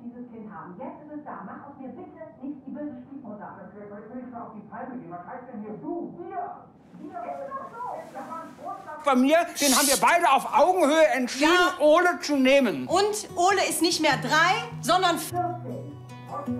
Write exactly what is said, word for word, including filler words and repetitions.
dieses Kind haben. Jetzt ist es da. Mach aus mir bitte nicht die böse Stiefmutter. Das will ich schon auf die Palme gehen. Was heißt denn hier du? Wir! Von mir, den haben wir beide auf Augenhöhe entschieden, Ja. Ole zu nehmen. Und Ole ist nicht mehr drei, sondern...